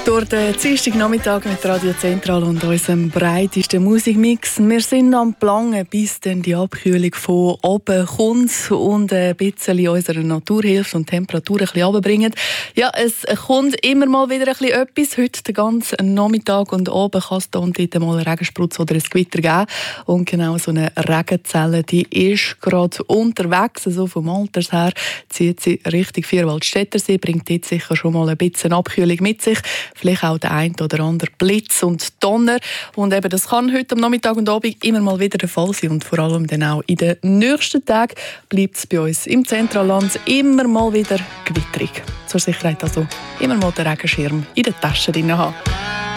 Durch den Dienstagnachmittag mit Radio Zentral und unserem breitesten Musikmix. Wir sind am Planen, bis dann die Abkühlung von oben kommt und ein bisschen unserer Natur hilft und die Temperatur ein bisschen runterbringt. Ja, es kommt immer mal wieder ein bisschen etwas. Heute den ganzen Nachmittag und oben kann es da und dort mal einen Regensprutz oder ein Gewitter geben. Und genau so eine Regenzelle, die ist gerade unterwegs. Also vom Alters her zieht sie Richtung Vierwaldstättersee, bringt dort sicher schon mal ein bisschen Abkühlung mit sich. Vielleicht auch der ein oder andere Blitz und Donner. Und eben, das kann heute am Nachmittag und Abend immer mal wieder der Fall sein. Und vor allem dann auch in den nächsten Tagen bleibt es bei uns im Zentralland immer mal wieder gewitterig. Zur Sicherheit also immer mal den Regenschirm in der Tasche drin haben.